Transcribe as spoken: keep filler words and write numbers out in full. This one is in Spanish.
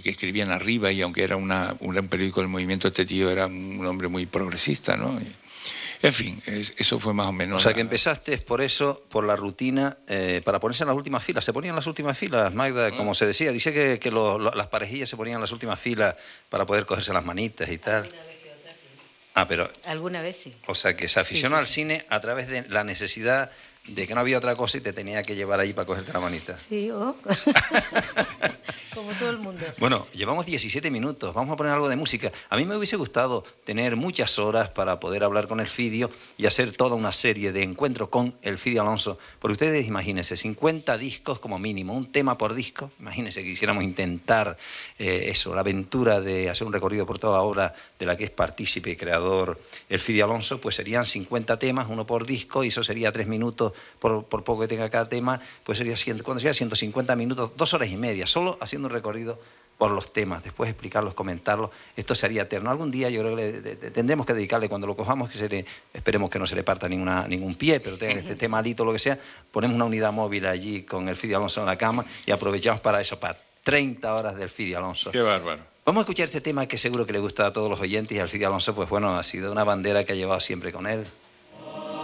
que, que escribían arriba, y aunque era una, un periódico del movimiento, este tío era un hombre muy progresista, ¿no? Y, en fin, es, eso fue más o menos... O sea, que la... empezaste por eso, por la rutina, eh, para ponerse en las últimas filas. ¿Se ponían en las últimas filas, Magda? Ah. Como se decía, dice que, que lo, lo, las parejillas se ponían en las últimas filas para poder cogerse las manitas y tal. Alguna vez que otra, sí. Ah, pero... Alguna vez sí. O sea, que se aficionó Sí, sí, al sí. cine a través de la necesidad de que no había otra cosa y te tenía que llevar ahí para cogerte la manita. Sí, oh. Como todo el mundo. Bueno, llevamos diecisiete minutos, vamos a poner algo de música. A mí me hubiese gustado tener muchas horas para poder hablar con Elfidio y hacer toda una serie de encuentros con Elfidio Alonso. Porque ustedes imagínense, cincuenta discos como mínimo, un tema por disco. Imagínense que quisiéramos intentar eh, eso, la aventura de hacer un recorrido por toda la obra de la que es partícipe y creador Elfidio Alonso, pues serían cincuenta temas, uno por disco, y eso sería tres minutos por, por poco que tenga cada tema, pues sería, cuando sería ciento cincuenta minutos, dos horas y media, solo haciendo un recorrido por los temas, después explicarlos, comentarlos. Esto sería eterno. Algún día yo creo que le, de, de, tendremos que dedicarle, cuando lo cojamos, que se le, esperemos que no se le parta ninguna, ningún pie, pero tenga que esté malito o lo que sea, ponemos una unidad móvil allí con Elfidio Alonso en la cama y aprovechamos para eso, para treinta horas de Elfidio Alonso. Qué bárbaro. Vamos a escuchar este tema que seguro que le gusta a todos los oyentes, y Elfidio Alonso, pues bueno, ha sido una bandera que ha llevado siempre con él.